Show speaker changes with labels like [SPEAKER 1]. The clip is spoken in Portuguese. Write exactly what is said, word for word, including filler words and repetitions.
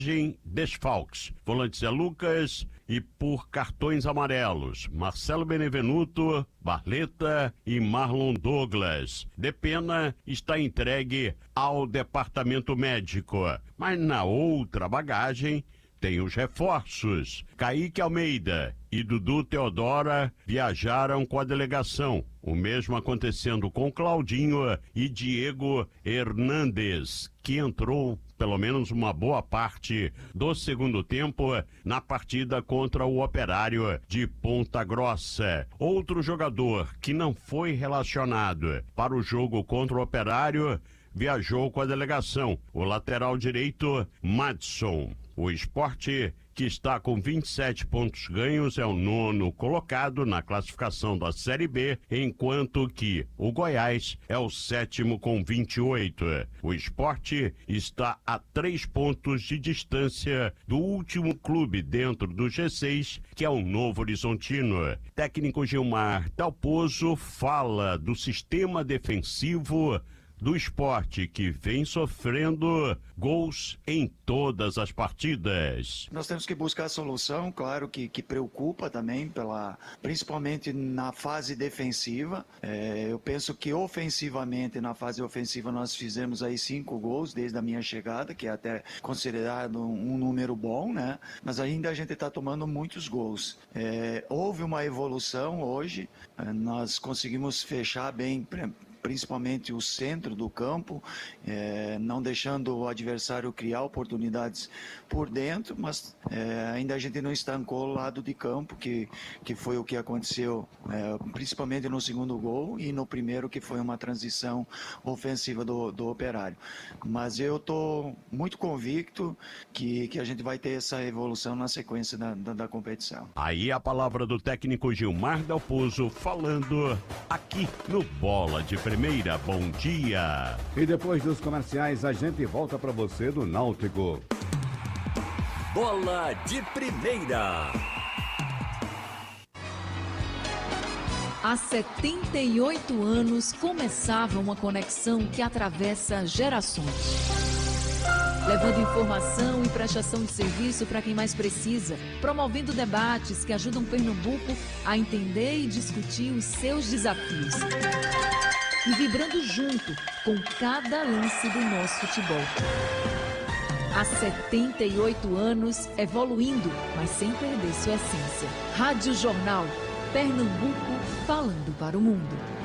[SPEAKER 1] desfalques. Volante Zé Lucas e por cartões amarelos, Marcelo Benevenuto, Barleta e Marlon Douglas. Depena está entregue ao departamento médico. Mas na outra bagagem tem os reforços. Kaique Almeida e Dudu Teodora viajaram com a delegação. O mesmo acontecendo com Claudinho e Diego Hernandes, que entrou pelo menos uma boa parte do segundo tempo na partida contra o Operário de Ponta Grossa. Outro jogador que não foi relacionado para o jogo contra o Operário viajou com a delegação, o lateral direito Madson. O Sport, que está com vinte e sete pontos ganhos, é o nono colocado na classificação da Série B, enquanto que o Goiás é o sétimo com vinte e oito. O Sport está a três pontos de distância do último clube dentro do G seis, que é o Novo Horizontino. Técnico Gilmar Dalpozo fala do sistema defensivo do Sport, que vem sofrendo gols em todas as partidas.
[SPEAKER 2] Nós temos que buscar a solução, claro que, que preocupa também, pela, principalmente na fase defensiva. É, eu penso que ofensivamente, na fase ofensiva, nós fizemos aí cinco gols desde a minha chegada, que é até considerado um, um número bom, né? Mas ainda a gente está tomando muitos gols. É, houve uma evolução hoje, nós conseguimos fechar bem, principalmente o centro do campo, é, não deixando o adversário criar oportunidades por dentro, mas é, ainda a gente não estancou o lado de campo, que, que foi o que aconteceu, é, principalmente no segundo gol e no primeiro, que foi uma transição ofensiva do, do Operário. Mas eu estou muito convicto que, que a gente vai ter essa evolução na sequência da, da, da competição.
[SPEAKER 1] Aí a palavra do técnico Gilmar Dalpozo falando aqui no Bola de Primeira. Bom dia.
[SPEAKER 3] E depois dos comerciais a gente volta para você do Náutico.
[SPEAKER 4] Bola de Primeira.
[SPEAKER 5] Há setenta e oito anos começava uma conexão que atravessa gerações, levando informação e prestação de serviço para quem mais precisa, promovendo debates que ajudam Pernambuco a entender e discutir os seus desafios e vibrando junto com cada lance do nosso futebol. Há setenta e oito anos evoluindo, mas sem perder sua essência. Rádio Jornal, Pernambuco falando para o mundo.